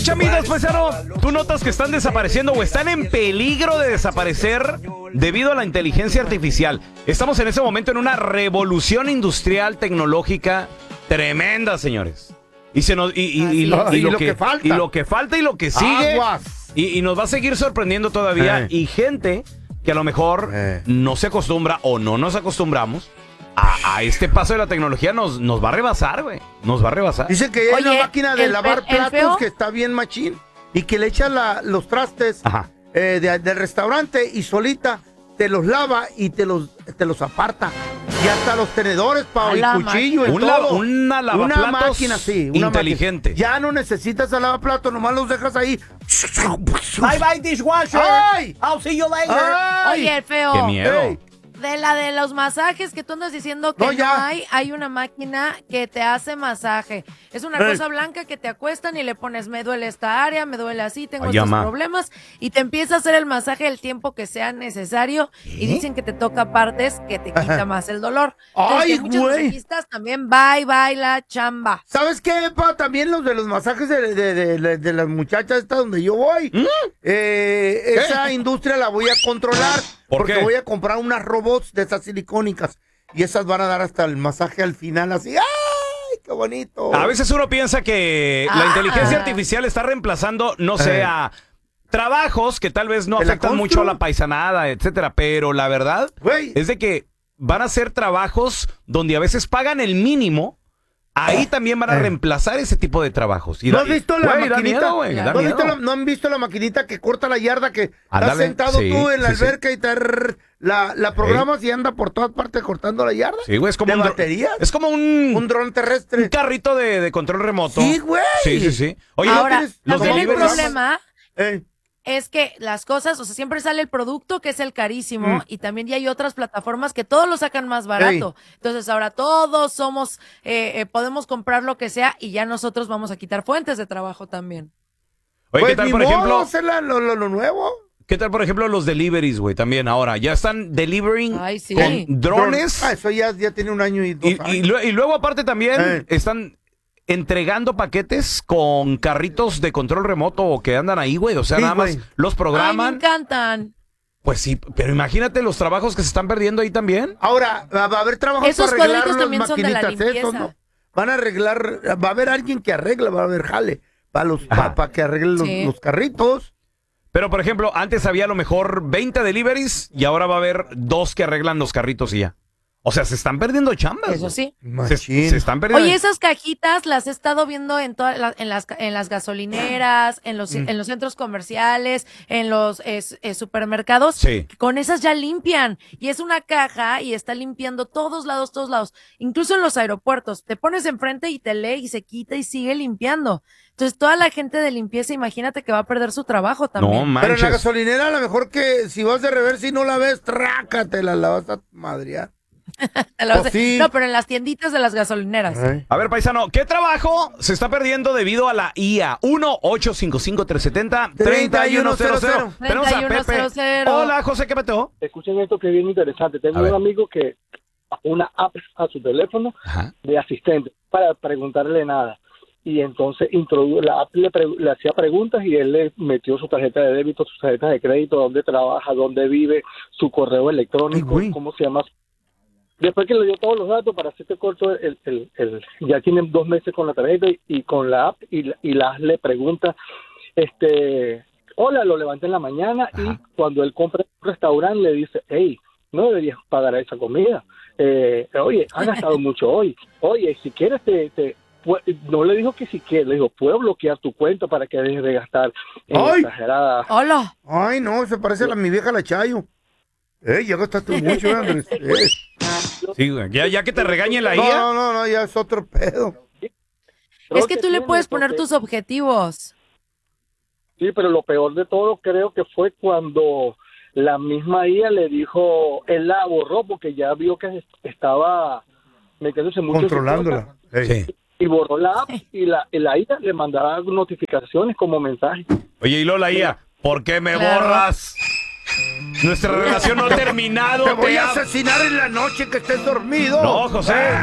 Chamitos, paisano, ¿tú notas que están desapareciendo o están en peligro de desaparecer debido a la inteligencia artificial? Estamos en ese momento en una revolución industrial tecnológica tremenda, señores. Y lo que falta y lo que sigue. Y nos va a seguir sorprendiendo todavía. Y gente que a lo mejor no se acostumbra o no nos acostumbramos a este paso de la tecnología nos va a rebasar, güey. Nos va a rebasar. Dice que hay una máquina de lavar platos que está bien machín y que le echa los trastes del restaurante y solita te los lava y te los aparta. Y hasta los tenedores, y cuchillo y todo. Una lavaplatos una máquina, sí. Una inteligente. Máquina. Ya no necesitas el lavaplatos, nomás los dejas ahí. Bye bye dishwasher. ¡Ay! I'll see you later. ¡Ay! Oye, feo. ¡Qué miedo! Ey. De los masajes que tú andas diciendo que no hay una máquina que te hace masaje. Es una cosa blanca que te acuestan y le pones, me duele esta área, me duele así, tengo estos problemas, y te empieza a hacer el masaje el tiempo que sea necesario, y dicen que te toca partes que te quita más el dolor. ¡Ay, muchos güey! masajistas también bye la chamba. ¿Sabes qué, pa? También los de los masajes de las muchachas estas donde yo voy. Esa industria la voy a controlar. Porque voy a comprar unas robots de esas silicónicas y esas van a dar hasta el masaje al final así. ¡Ay, qué bonito! A veces uno piensa que la inteligencia artificial está reemplazando, no sé, a trabajos que tal vez no afectan mucho a la paisanada, etcétera, pero la verdad es de que van a ser trabajos donde a veces pagan el mínimo. Ahí también van a reemplazar ese tipo de trabajos. ¿No has visto la maquinita? ¿No han visto la maquinita que corta la yarda que estás sentado tú en la alberca y la programas y anda por todas partes cortando la yarda? Sí, güey, es como es como un dron terrestre. Un carrito de control remoto. Sí, güey. Sí. Oye, ahora, ¿no también el problema es que las cosas, o sea, siempre sale el producto que es el carísimo y también ya hay otras plataformas que todos lo sacan más barato. Entonces ahora todos somos, podemos comprar lo que sea y ya nosotros vamos a quitar fuentes de trabajo también. Oye, ¿qué tal, por ejemplo? Hacer lo nuevo. ¿Qué tal, por ejemplo, los deliveries, güey? También ahora, ya están delivering con drones. Eso ya tiene 1 año y 2 años. Y luego aparte también están entregando paquetes con carritos de control remoto que andan ahí, güey. O sea, nada más los programan. Ay, me encantan. Pues sí, pero imagínate los trabajos que se están perdiendo ahí también. Ahora, va a haber trabajos esos para arreglar cuadritos las también son de la maquinitas, limpieza. ¿no? Van a arreglar, va a haber alguien que arregla, va a haber jale para que arreglen los carritos. Pero, por ejemplo, antes había a lo mejor 20 deliveries y ahora va a haber 2 que arreglan los carritos y ya. O sea, se están perdiendo chambas. Eso sí. Se están perdiendo. Oye, esas cajitas las he estado viendo en las gasolineras, en los centros comerciales, en los supermercados. Sí. Con esas ya limpian. Y es una caja y está limpiando todos lados. Incluso en los aeropuertos. Te pones enfrente y te lee y se quita y sigue limpiando. Entonces, toda la gente de limpieza, imagínate que va a perder su trabajo también. No manches. Pero en la gasolinera, a lo mejor que si vas de reversa y no la ves, trácatela, la vas a madrear. No, pero en las tienditas de las gasolineras. A ver, paisano, ¿qué trabajo se está perdiendo debido a la IA? 1-855-370-3100. Tenemos a Pepe. Hola, José, ¿qué peteo? Escuchen esto que es bien interesante. Tengo un amigo que una app a su teléfono de asistente para preguntarle nada. Y entonces la app le hacía preguntas y él le metió su tarjeta de débito, su tarjeta de crédito, dónde trabaja, dónde vive, su correo electrónico, cómo se llama. Después que le dio todos los datos, para hacerte corto, ya tienen 2 meses con la tarjeta y con la app y le pregunta, hola, lo levanté en la mañana y cuando él compra un restaurante le dice, hey, no deberías pagar esa comida. Oye, has gastado mucho hoy. Oye, si quieres no le dijo que si quieres, le dijo, puedo bloquear tu cuenta para que dejes de gastar exagerada. Hola. Ay, no, se parece a mi vieja la Chayo. Ya gastaste mucho, Andrés. Sí, güey. Ya que te regañe la IA. No, ya es otro pedo. Es que tú le puedes poner tus objetivos. Sí, pero lo peor de todo creo que fue cuando la misma IA le dijo, él la borró porque ya vio que estaba metiéndose mucho controlándola. Y borró la app y la IA le mandaba notificaciones como mensaje. Oye, y la IA, ¿por qué me borras? Nuestra relación no ha terminado. Te voy a asesinar en la noche que estés dormido. No, José.